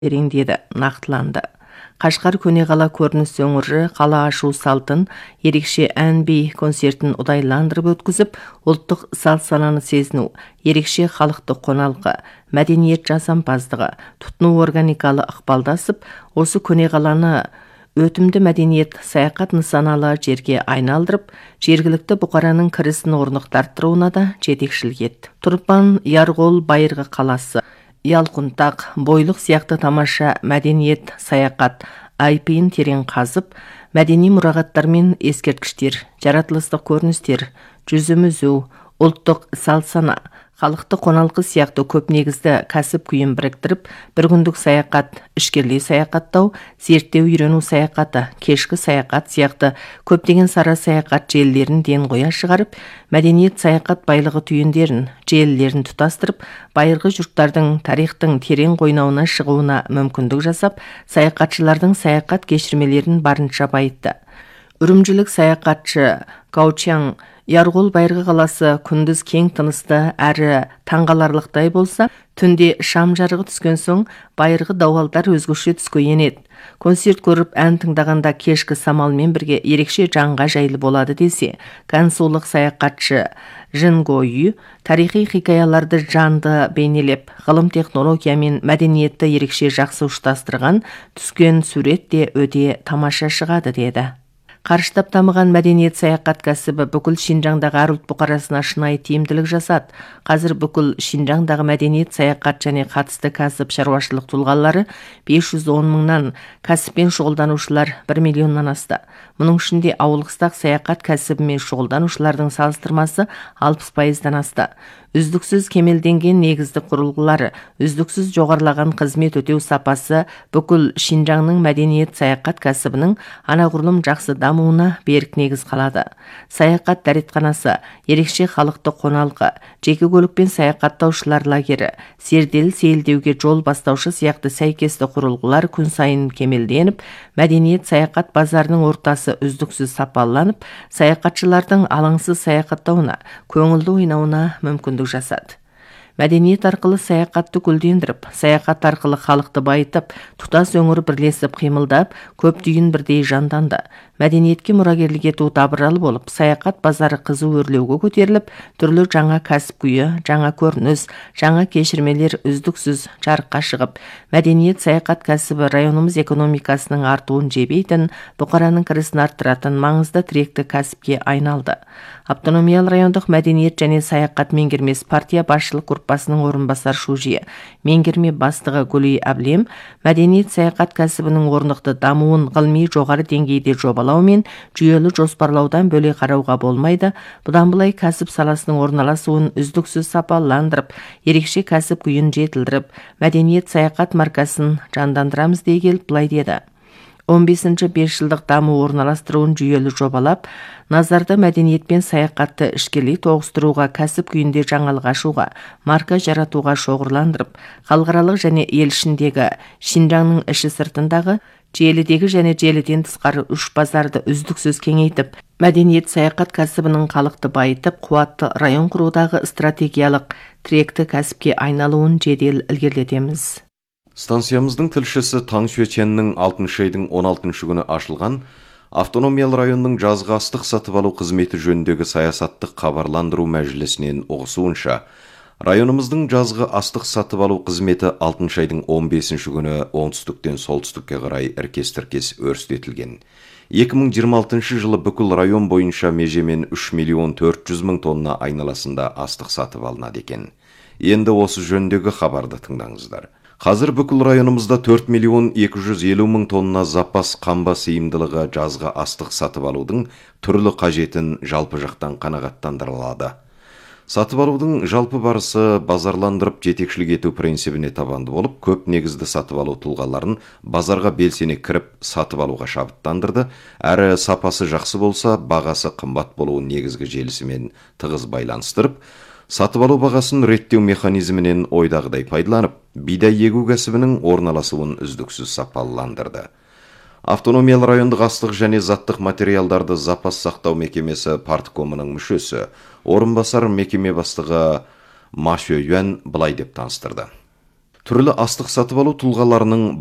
деді нақтыланды. Қашқар көне қала көрініс өңірі қала ашу салтын ерекше ән-би концертін ұдайландырып өткізіп, ұлттық салт-сананы сезіну, ерекше халықты қоналқы, мәдениет жасампаздығы, тұтыну органикалы ықпалдасып, осы көне қаланы өтімді мәдениет саяхат нысаналы жерге айналдырып, жергілікті бұқараның кірісін орнықтарттыруына да жетекшілік етті. Тұрпан Ярғол Байырғы қаласы, Ялқұнтақ, Бойлық сияқты тамаша мәдениет саяхат айпиын терең қазып, мәдени мұрағаттар мен ескерткіштер, жаратылыстық көріністер, жүзімізу, ұлттық салт-сана, халықты қоналқы сияқты көп негізді кәсіп күйін біріктіріп, бір күндік саяхат, ішкерлей саяхаттау, зерттеу үйрену саяхаты, кешкі саяхат сияқты көптеген сара саяхат желілерін ден қоя шығарып, мәдениет саяхат байлығы түйіндерін, желілерін тұтастырып, байырғы жұрттардың тарихтың терең қойнауына шығуына мүмкіндік жасап, саяхатшылардың саяхат кешірмелерін барынша байытты. Үрімжілік саяхатшы Гаучан Ярғол Байырғы қаласы күндіз кең тынысты әрі таңғаларлықтай болса, түнде шам жарығы түскен соң байырғы дауалдар өзгеше түске енеді. Концерт көріп ән тыңдағанда кешкі самалмен бірге ерекше жанға жайлы болады десе, гансулық саяхатшы Жингойю тарихи хикаяларды жанды бейнелеп, ғылым технология мен мәдениетті ерекше жақсы ұштастырған түскен сурет те өте тамаша шығады деді. Қарыштап дамыған мәдениет саяхат кәсібі бүкіл Шинжаңдағы әр ұлт бұқарасына шынайы тиімділік жасады. Қазір бүкіл Шинжаңдағы мәдениет саяхат және қатысты кәсіп шаруашылық тұлғалары 510 мыңнан, кәсіппен шұғылданушылар 1 миллионнан асты. Мұның ішінде ауылғыстақ саяхат кәсібімен шұғылданушылардың салыстырмасы 60%-дан асты. Үздіксіз кемелденген негізді құрылғылары, үздіксіз жоғарылаған қызмет өтеу сапасы бүкіл Шинжаңның мәдениет саяхат кәсібінің анағұрлым жақсы дамуына берік негіз қалады. Саяхат дәретханасы, ерекше халықты қоналқы, жеке көлікпен саяхаттаушылар лагері, зерделі сейілдеуге жол бастаушы сияқты сәйкесті құрылғылар күн сайын кемелденіп, мәдениет саяхат базарының ортасы үздіксіз сапаланып, саяхатшылардың алаңсыз саяхаттауына, көңілді ойнауына мүмкіндік жасады. Мәдениет арқылы саяхатты гүлдендіріп, саяхат арқылы халықты байытып, тұтас өңір бірлесіп қимылдап, көп түйін бірдей жанданды. Мәдениетке мұрагерлік ету табыралы болып, саяхат базары қызу өрлеуге көтеріліп, түрлі жаңа кәсіп күйі, жаңа көрініс, жаңа кешірмелер үздіксіз жарыққа шығып, мәдениет саяхат кәсібі районымыз экономикасының артуын жебейтін, бұқараның кірісін арттыратын маңызды тіректі кәсіпке айналды. Автономиялы райондық мәдениет және саяхат меңгермес партия басшылық группасының орынбасар шужие, меңгерме бастығы Гүлей Әблем, мәдениет саяхат кәсібінің орнықты дамуын ғылыми жоғары деңгейде жобалау мен жүйелі жоспарлаудан бөле қарауға болмайды. Бұдан былай кәсіп саласының орналасуын үздіксіз сапаландырып, ерекше кәсіп күйін жетілдіріп, мәдениет саяхат маркасын жандандырамыз дей келіп былай деді. 15-ші 5 жылдық даму орналастыруын жүйелі жобалап, назарда мәдениет пен саяхатты ішкерлей тоғыстыруға, кәсіп күйінде жаңалық ашуға, марка жаратуға шоғырландырып, халықаралық және ел ішіндегі, Шинжаңның іші сыртындағы, желідегі және желіден тысқары үш базарды үздіксіз кеңейтіп, мәдениет саяхат кәсібінің халықты байытып, қуатты район құрудағы стратегиялық тіректі кәсіпке айналуын жедел ілгерілетеміз. Станциямыздың тілшісі Таң Сюеченнің 6 айдың 16 күні ашылған автономиялы районның жазғы астық сатып алу қызметі жөніндегі саясаттық хабарландыру мәжілісінен ұғысуынша, районымыздың жазғы астық сатып алу қызметі 6 айдың 15 күні оңтүстіктен солтүстікке қарай іркес-тіркес өрістетілген. 2026 жылы бүкіл район бойынша межемен 3 миллион 400 мың тонна айналасында астық сатып алынады екен. Енді осы жөніндегі хабарды тыңдаңыздар. Қазір бүкіл районымызда 4 миллион 250 мың тонна запас қамба сыйымдылығы жазғы астық сатып алудың түрлі қажетін жалпы жақтан қанағаттандырылады. Сатып алудың жалпы барысы базарландырып жетекшілік ету принцибіне табанды болып, көп негізді сатып алу тұлғаларын базарға белсене кіріп сатып алуға шабыттандырды, әрі сапасы жақсы болса, бағасы қымбат болуы негізгі желісімен тығыз байланыстырып, сатып алу бағасын реттеу механизмінен ойдағыдай пайдаланып, бидай егу кәсібінің орналасуын үздіксіз сапаландырды. Автономиялы райондық астық және заттық материалдарды запас сақтау мекемесі парткомының мүшесі, орынбасар мекеме бастығы Ма Шөйюан былай деп таныстырды. түрлі астық сатып алу тұлғаларының